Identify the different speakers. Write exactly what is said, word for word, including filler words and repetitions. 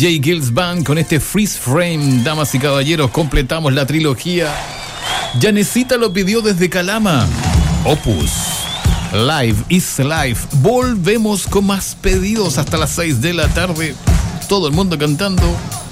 Speaker 1: J. Gills Band con este Freeze Frame. Damas y caballeros, completamos la trilogía. Yanecita lo pidió desde Calama. Opus. Live is Life. Volvemos con más pedidos hasta las seis de la tarde. Todo el mundo cantando.